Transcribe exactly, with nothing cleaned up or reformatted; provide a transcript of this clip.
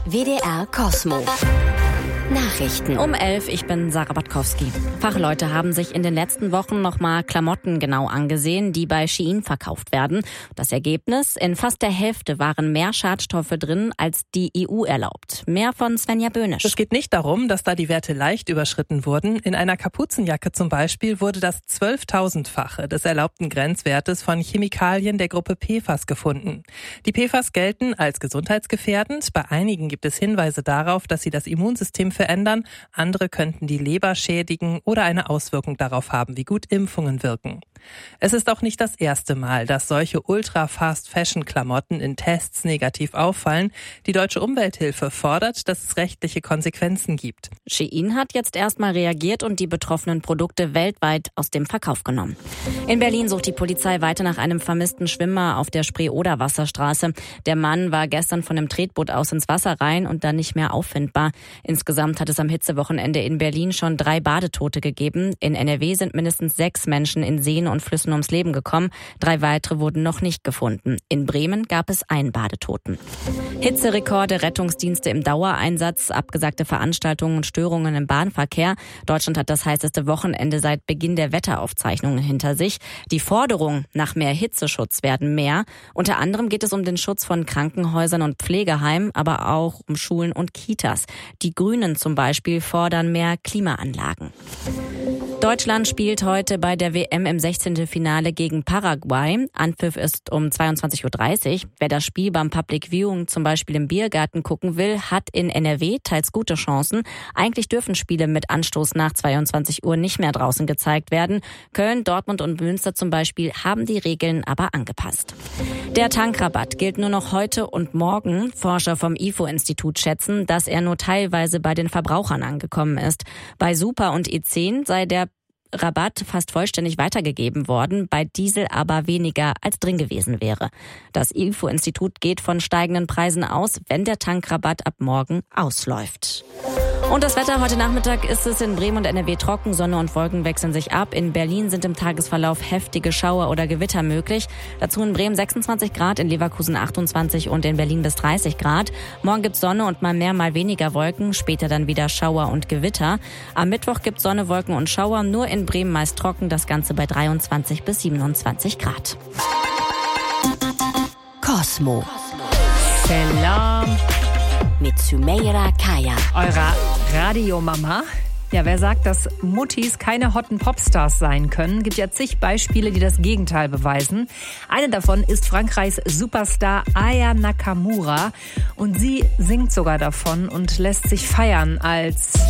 W D R Kosmo. Nachrichten um elf, ich bin Sarah Batkowski. Fachleute haben sich in den letzten Wochen nochmal Klamotten genau angesehen, die bei Shein verkauft werden. Das Ergebnis? In fast der Hälfte waren mehr Schadstoffe drin, als die E U erlaubt. Mehr von Svenja Böhnisch. Es geht nicht darum, dass da die Werte leicht überschritten wurden. In einer Kapuzenjacke zum Beispiel wurde das zwölftausendfache des erlaubten Grenzwertes von Chemikalien der Gruppe P F A S gefunden. Die P F A S gelten als gesundheitsgefährdend. Bei einigen gibt es Hinweise darauf, dass sie das Immunsystem verändern. Andere könnten die Leber schädigen oder eine Auswirkung darauf haben, wie gut Impfungen wirken. Es ist auch nicht das erste Mal, dass solche Ultra-Fast-Fashion-Klamotten in Tests negativ auffallen. Die Deutsche Umwelthilfe fordert, dass es rechtliche Konsequenzen gibt. Shein hat jetzt erstmal reagiert und die betroffenen Produkte weltweit aus dem Verkauf genommen. In Berlin sucht die Polizei weiter nach einem vermissten Schwimmer auf der Spree-Oder-Wasserstraße. Der Mann war gestern von einem Tretboot aus ins Wasser rein und dann nicht mehr auffindbar. Insgesamt hat es am Hitzewochenende in Berlin schon drei Badetote gegeben. In N R W sind mindestens sechs Menschen in Seen und Flüssen ums Leben gekommen. Drei weitere wurden noch nicht gefunden. In Bremen gab es einen Badetoten. Hitzerekorde, Rettungsdienste im Dauereinsatz, abgesagte Veranstaltungen und Störungen im Bahnverkehr. Deutschland hat das heißeste Wochenende seit Beginn der Wetteraufzeichnungen hinter sich. Die Forderungen nach mehr Hitzeschutz werden mehr. Unter anderem geht es um den Schutz von Krankenhäusern und Pflegeheimen, aber auch um Schulen und Kitas. Die Grünen zum Beispiel fordern mehr Klimaanlagen. Deutschland spielt heute bei der W M im sechzehnten Finale gegen Paraguay. Anpfiff ist um zweiundzwanzig Uhr dreißig. Wer das Spiel beim Public Viewing zum Beispiel im Biergarten gucken will, hat in N R W teils gute Chancen. Eigentlich dürfen Spiele mit Anstoß nach zweiundzwanzig Uhr nicht mehr draußen gezeigt werden. Köln, Dortmund und Münster zum Beispiel haben die Regeln aber angepasst. Der Tankrabatt gilt nur noch heute und morgen. Forscher vom I F O-Institut schätzen, dass er nur teilweise bei den Verbrauchern angekommen ist. Bei Super und E zehn sei der Rabatt fast vollständig weitergegeben worden, bei Diesel aber weniger als drin gewesen wäre. Das I F O-Institut geht von steigenden Preisen aus, wenn der Tankrabatt ab morgen ausläuft. Und das Wetter, heute Nachmittag ist es in Bremen und N R W trocken, Sonne und Wolken wechseln sich ab. In Berlin sind im Tagesverlauf heftige Schauer oder Gewitter möglich. Dazu in Bremen sechsundzwanzig Grad, in Leverkusen achtundzwanzig und in Berlin bis dreißig Grad. Morgen gibt's Sonne und mal mehr, mal weniger Wolken, später dann wieder Schauer und Gewitter. Am Mittwoch gibt's Sonne, Wolken und Schauer, nur in Bremen meist trocken, das Ganze bei dreiundzwanzig bis siebenundzwanzig Grad. Kosmo. Salam. Mit Sumeira Kaya. Eurer Radiomama. Ja, wer sagt, dass Muttis keine hotten Popstars sein können, gibt ja zig Beispiele, die das Gegenteil beweisen. Eine davon ist Frankreichs Superstar Aya Nakamura. Und sie singt sogar davon und lässt sich feiern als